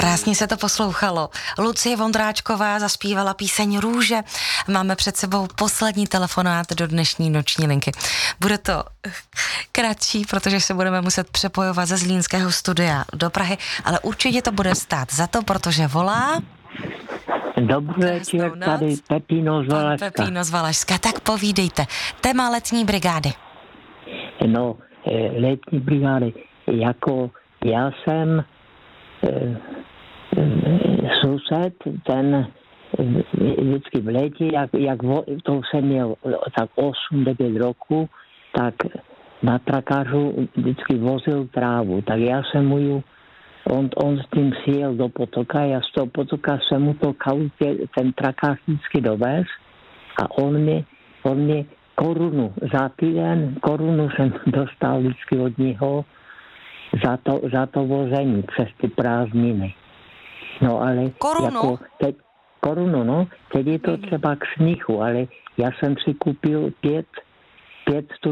Krásně se to poslouchalo. Lucie Vondráčková zaspívala píseň Růže. Máme před sebou poslední telefonát do dnešní noční linky. Bude to kratší, protože se budeme muset přepojovat ze zlínského studia do Prahy, ale určitě to bude stát za to, protože volá... Dobrý večer, tady Pepíno z Valašska. Pepíno z Valašska, tak povídejte. Téma letní brigády. No, letní brigády, jako já jsem sused, ten vždycky v létě, to jsem měl tak 8-9 roku, tak na trakářu vždycky vozil trávu, tak já jsem mu on s tím sjel do potoka, já z toho potoka jsem mu to kautě, ten trakář vždycky dovez a on mě korunu za týden, korunu jsem dostal vždycky od něho za to vození přes ty prázdniny. No ale korunu? Korunu, no, teď je to třeba k smíchu, ale já jsem si koupil 5